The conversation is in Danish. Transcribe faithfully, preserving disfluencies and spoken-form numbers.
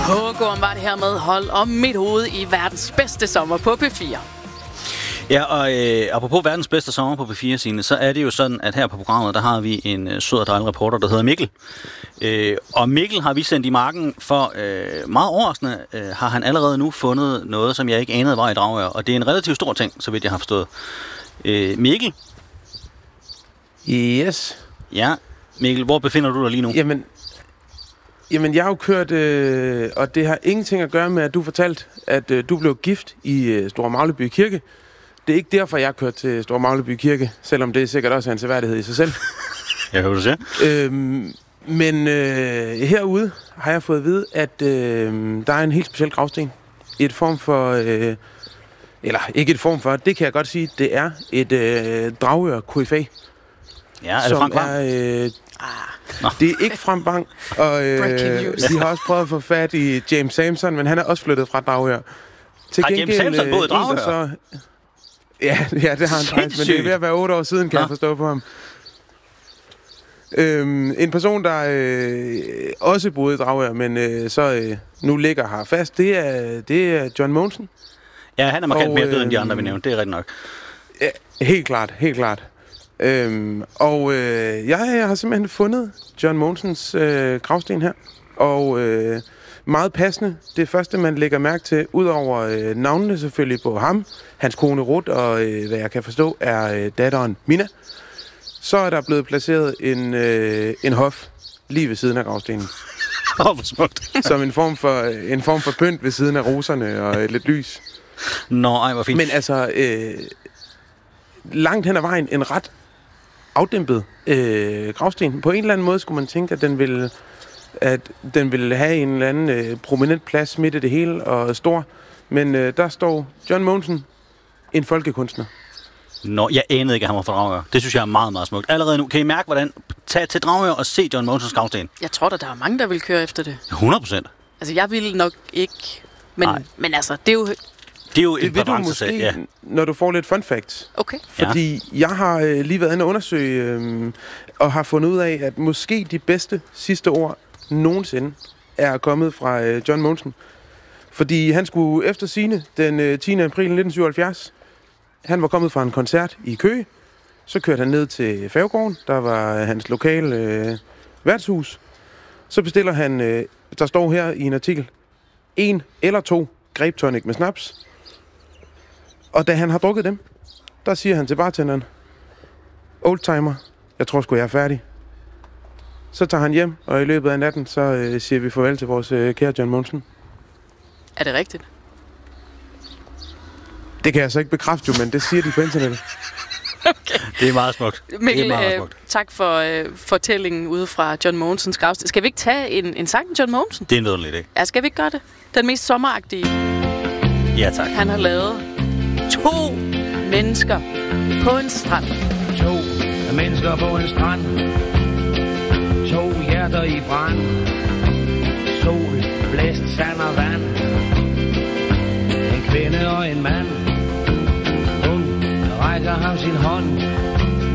Hågården var det her med hold om mit hoved i verdens bedste sommer på P fire. Ja, og øh, apropos verdens bedste sommer på P fire, Signe, så er det jo sådan, at her på programmet, der har vi en øh, sød og dejlig reporter, der hedder Mikkel. Øh, og Mikkel har vi sendt i marken, for øh, meget overraskende øh, har han allerede nu fundet noget, som jeg ikke anede var i Dragør. Og det er en relativt stor ting, så vidt jeg har forstået. Øh, Mikkel? Yes. Ja, Mikkel, hvor befinder du dig lige nu? Jamen, jamen jeg har jo kørt, øh, og det har ingenting at gøre med, at du fortalte, at øh, du blev gift i øh, Store Magleby Kirke. Det er ikke derfor, jeg har kørt til Store Magleby Kirke, selvom det sikkert også er en seværdighed i sig selv. Jeg hører du sige. Øhm, men øh, herude har jeg fået at vide, at øh, der er en helt speciel gravsten. Et form for, øh, eller ikke et form for, det kan jeg godt sige, det er et øh, Dragør-K F A. Ja, er det Frank Bang? Er, øh, ah, det er ikke Frank Bang, og øh, de har også prøvet at få fat i James Samson, men han er også flyttet fra Dragør. Til har James Samson boet i Dragør? Så, ja, ja, det har han faktisk, men det er ved at være otte år siden, kan Nå. jeg forstå på ham. Øhm, en person, der øh, også boede i Dragør, men øh, så øh, nu ligger her fast, det er, det er John Mogensen. Ja, han er markant mere død end de andre, vi nævnte, det er rigtigt nok. Ja, helt klart, helt klart. Øhm, og øh, jeg, jeg har simpelthen fundet John Mogensens øh, gravsten her, og øh, meget passende. Det første, man lægger mærke til, udover øh, navnene selvfølgelig på ham, hans kone Ruth, og øh, hvad jeg kan forstå, er øh, datteren Mina, så er der blevet placeret en, øh, en hof lige ved siden af gravstenen. Åh, hvor smukt. Som en form for, en form for pynt ved siden af roserne og øh, lidt lys. Nå, ej, hvor fint. Men altså, øh, langt hen ad vejen en ret afdæmpet øh, gravsten. På en eller anden måde skulle man tænke, at den ville, at den ville have en eller anden øh, prominent plads midt i det hele og stor. Men øh, der står John Mogensen, en folkekunstner. Nå, jeg anede ikke, at han var fra Dragør. Det synes jeg er meget, meget smukt. Allerede nu, kan I mærke, hvordan? Tag til Dragør og se John Mogensens gravsten. Jeg tror da, der er mange, der vil køre efter det. hundrede procent. Altså, jeg ville nok ikke. Men, men altså, det er jo... Det er jo det en ved du måske, ja. når du får lidt fun facts. Okay. Fordi ja. jeg har øh, lige været inde og undersøge, øh, og har fundet ud af, at måske de bedste sidste ord nogensinde er kommet fra øh, John Mogensen. Fordi han skulle efter sigende den øh, tiende april nitten syvoghalvfjerds. Han var kommet fra en koncert i Køge. Så kørte han ned til Færgegården. Der var hans lokale øh, værtshus. Så bestiller han, øh, der står her i en artikel, en eller to grape tonic med snaps. Og da han har drukket dem, der siger han til bartenderen, oldtimer, jeg tror sgu, jeg er færdig. Så tager han hjem, og i løbet af natten, så øh, siger vi farvel til vores øh, kære John Mogensen. Er det rigtigt? Det kan jeg så ikke bekræfte, jo, men det siger de på internettet. Okay. Det er meget smukt. Mikkel, det er meget smukt. Øh, tak for øh, fortællingen ude fra John Mogensens gravsten. Skal vi ikke tage en, en sang med John Mogensen? Det er en vidunderlig idé. Ja, skal vi ikke gøre det? Den mest sommeragtige. Ja, tak. Han har lavet to mennesker på en strand. To mennesker på en strand. To hjerter i brand.